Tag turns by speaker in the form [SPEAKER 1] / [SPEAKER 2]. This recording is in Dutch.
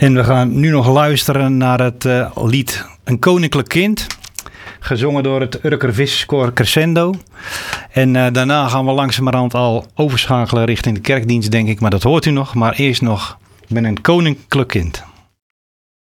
[SPEAKER 1] En we gaan nu nog luisteren naar het lied Een Koninklijk Kind. Gezongen door het Urker Visserskoor Crescendo. En daarna gaan we langzamerhand al overschakelen richting de kerkdienst, denk ik. Maar dat hoort u nog. Maar eerst nog, ik ben een koninklijk kind.